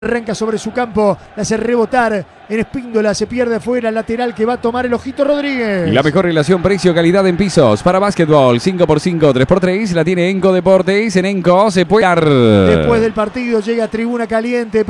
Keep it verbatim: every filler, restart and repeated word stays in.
Arranca sobre su campo, la hace rebotar en Espíndola, se pierde afuera, lateral que va a tomar el Ojito Rodríguez. La mejor relación precio-calidad en pisos para básquetbol, cinco por cinco, tres por tres, la tiene Enco Deportes. En Enco se puede dar. Después del partido llega Tribuna Caliente.